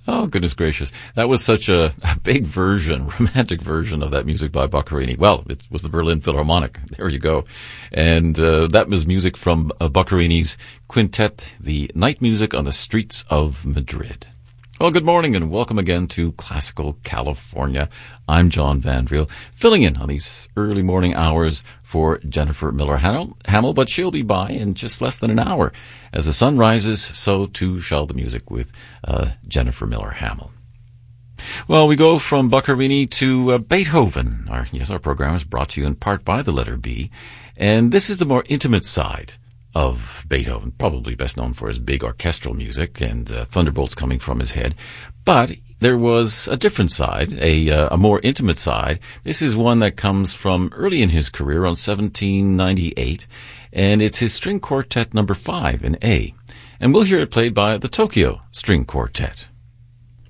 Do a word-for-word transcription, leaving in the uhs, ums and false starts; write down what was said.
Oh, goodness gracious. That was such a, a big version, romantic version of that music by Boccherini. Well, it was the Berlin Philharmonic. There you go. And uh, that was music from uh, Boccherini's quintet, The Night Music on the Streets of Madrid. Well, good morning and welcome again to Classical California. I'm John Van Driel, filling in on these early morning hours for Jennifer Miller Hamill, but she'll be by in just less than an hour. As the sun rises, so too shall the music with uh, Jennifer Miller Hamill. Well, we go from Boccherini to uh, Beethoven. Our, yes, our program is brought to you in part by the letter B, and this is the more intimate side of Beethoven, probably best known for his big orchestral music and uh, thunderbolts coming from his head. But there was a different side, a, uh, a more intimate side. This is one that comes from early in his career, around seventeen ninety-eight, and it's his string quartet number five in A. And we'll hear it played by the Tokyo String Quartet.